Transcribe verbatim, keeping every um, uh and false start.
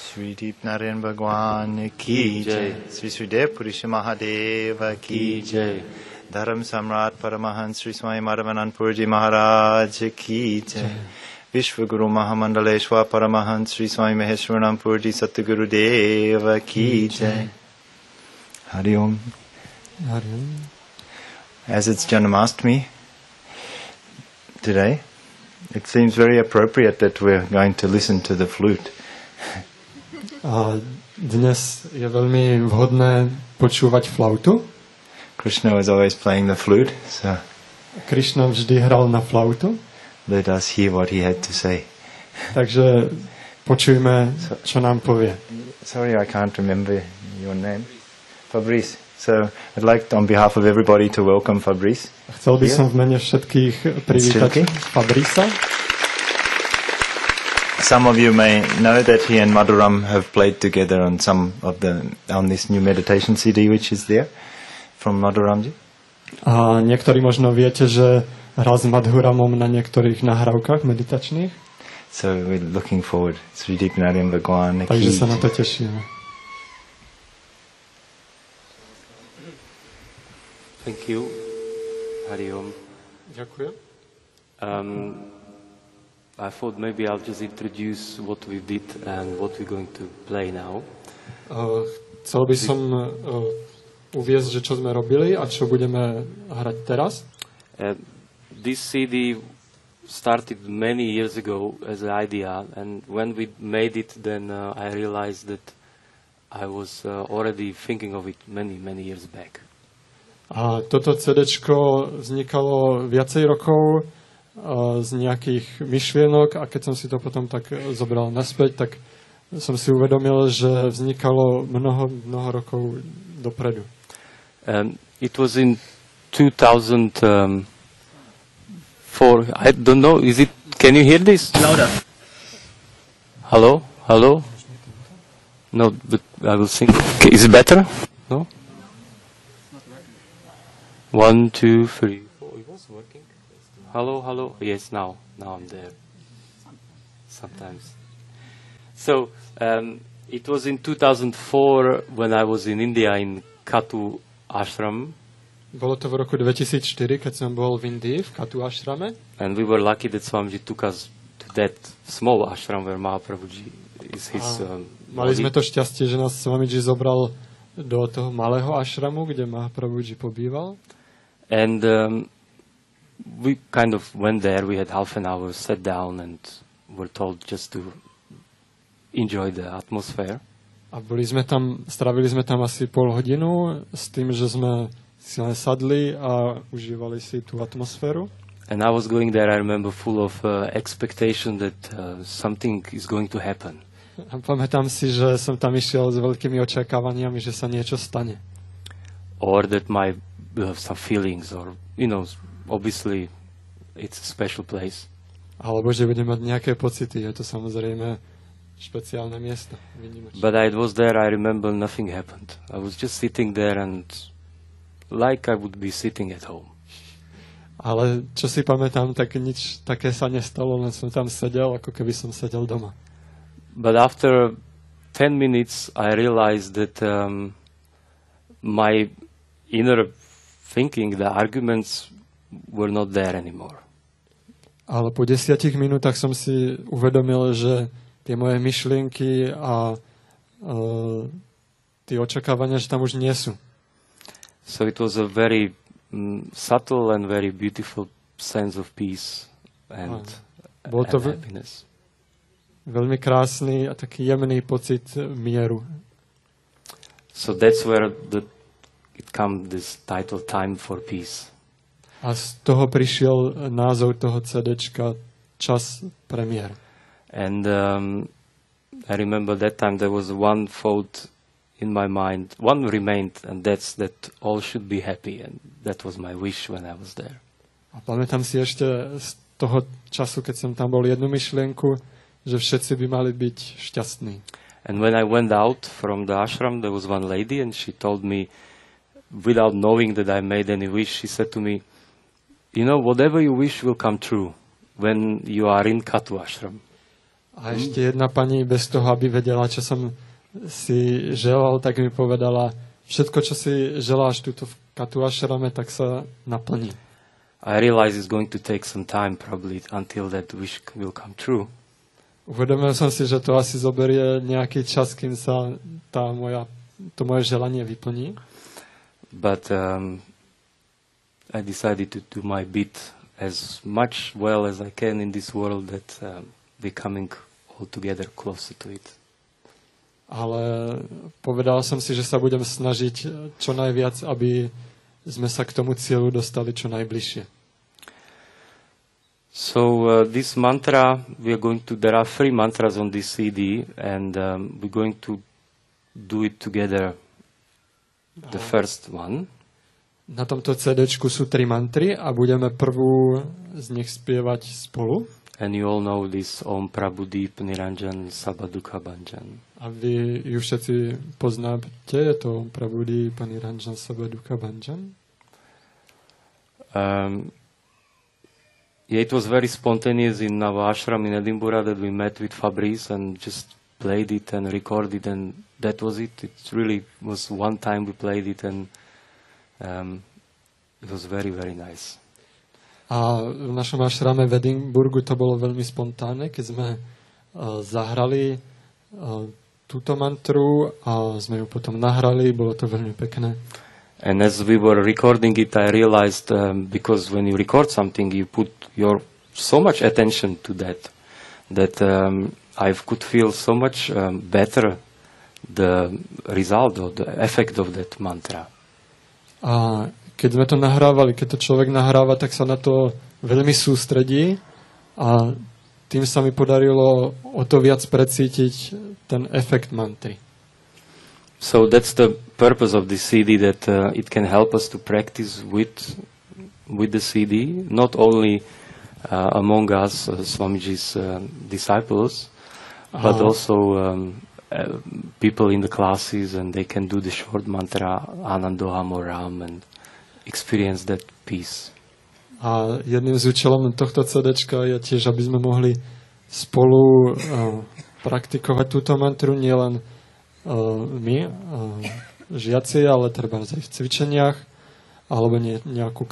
Sri Deep Narayan Bhagwan ki jai. Sri Sri Dev Purisha Mahadeva ki jai. Dharam Samrat Paramahans Sri Swami Madhavanand Purji Maharaj ki jai. Vishwaguru Mahamandaleshwar Paramahans Sri Swami Maheshwaranam Purji Satguru Deva ki jai. Hari Om. Hari Om. As it's Janmashtami today, it seems very appropriate that we're going to listen to the flute. A dnes je veľmi vhodné počúvať flautu. Krishna was always playing the flute, so Krishna vždy hral na flautu. Let us hear what he had to say. Takže počujme, čo nám povie. Sorry, I can't remember your name. Fabrice. So I'd like, on behalf of everybody, to welcome Fabrice. Chcel by som v mene všetkých privítať Fabrisa. Some of you may know that he and Madhuram have played together on some of the on this new meditation C D which is there from Madhuramji. A niektorí možno viete, že hral s Madhuramom na niektorých nahrávkach meditačných. So we're looking forward. Sri Deep Narayan Bhagwan. Takže sa na to tešíme. Thank you. Hari Om. Ďakujem. Um, I thought maybe I'll just introduce what we did and what we're going to play now. Uh, chcel by som uh, uviesť, že čo sme robili a čo budeme hrať teraz. Uh, this C D started many years ago as an idea, and when we made it, then uh, I realized that I was uh, already thinking of it many, many years back. A toto CDčko vznikalo viacej rokov uh, z nejakých myšlienok a keď som si to potom tak zobral naspäť, tak som si uvedomil, že vznikalo mnoho, mnoho rokov dopredu. Um, it was in two thousand four. I don't know, is it, can you hear this? Louder. Hello? Hello? No, but I will sing. Okay, is it better? No? One, two, three. Oh, it was working. Hello, hello. Yes, now, now I'm there. Sometimes. So um, it was in two thousand four when I was in India in Katu Ashram. Bolo to v roku dvetisícštyri, keď som bol v Indii v Katu Ashrame. And we were lucky that Swamiji took us to that small ashram where Mahaprabhuji is his. Um, mali sme to šťastie, že nás Swamiji zobral do toho malého ashramu, kde Mahaprabhuji pobýval. And um, we kind of went there. We had half an hour, sat down, and were told just to enjoy the atmosphere. A boli sme tam, strávili sme tam asi pol hodinu s tým, že sme si len sadli a užívali si tú atmosféru. And I was going there, I remember, full of uh, expectation that uh, something is going to happen. A pamätám si, že som tam išiel s veľkými očakávaniami, že sa niečo stane. Or that my have some feelings, or, you know, obviously it's a special place. Alebo že budem mať nejaké pocity, je to samozrejme špeciálne miesto. But I was there, I remember nothing happened. I was just sitting there and like I would be sitting at home. Ale čo si pamätám, tak nič také sa nestalo, len som tam sedel, ako keby som sedel doma. But after ten minutes I realized that um, my inner thinking, the arguments were not there anymore. Ale po desiatich minútach som si uvedomil, že tie moje myšlienky a uh, tie očakávania, že tam už nie sú. So it was a very um, subtle and very beautiful sense of peace and, a, bol to and v- happiness. Veľmi krásny a taký jemný pocit mieru. So that's where the it comes this title, Time for Peace. A z toho prišiel názov toho CDčka Čas pre mier. And um, I remember that time there was one thought in my mind, one remained, and that's that all should be happy, and that was my wish when I was there. A pamätám si ešte z toho času, keď som tam bol, jednu myšlienku, že všetci by mali byť šťastní. And when I went out from the ashram, there was one lady, and she told me, without knowing that I made any wish, she said to me, you know, whatever you wish will come true when you are in Katu Ashram. A ešte jedna pani, bez toho, aby vedela, čo som si želal, tak mi povedala, všetko, čo si želáš túto v Katu Ashrame, tak sa naplní. I realize it's going to take some time probably until that wish will come true. Uvedomil som si, že to asi zoberie nejaký čas, kým sa tá moja, to moje želanie vyplní. But um, I decided to do my bit as much well as I can in this world that um, becoming all together closer to it. Ale povedal som si, že sa budem snažiť čo najviac, aby sme sa k tomu cieľu dostali čo najbližšie. So uh, this mantra, we are going to, there are three mantras on this C D and um, we're going to do it together. The first one. Na tomto CDčku sú tri mantry a budeme prvú z nich spievať spolu. And you all know this Om Prabhudeep Niranjan Sabadukha Bhanjan. A vy ju všetci poznáte, je to Om Prabhudeep Niranjan Sabadukha Bhanjan. Um, yeah, it was very spontaneous in our ashram in Edinburgh that we met with Fabrice and just played it and recorded, and that was it. It really was one time we played it, and um, it was very, very nice. A v našom ašrame v Edinburgu to bolo veľmi spontánne, keď sme uh, zahrali uh, túto mantru a sme ju potom nahrali, bolo to veľmi pekné. And as we were recording it, I realized um, because when you record something, you put your so much attention to that, that um, I could feel so much um, better the result or the effect of that mantra. A keď sme to nahrávali, keď to človek nahráva, tak sa na to veľmi sústredí a tým sa mi podarilo o to viac precítiť ten efekt mantry. So that's the purpose of this C D, that uh, it can help us to practice with with the C D, not only uh, among us, uh, Swamiji's uh, disciples, but Aha. also um, uh, people in the classes, and they can do the short mantra Anandoham or Ram and experience that peace. A jedným z účelom tohto CDčka je tiež, aby sme mohli spolu uh, praktikovať túto mantru, nielen uh, my, uh, žiaci, ale treba aj v cvičeniach, alebo nie, nejakú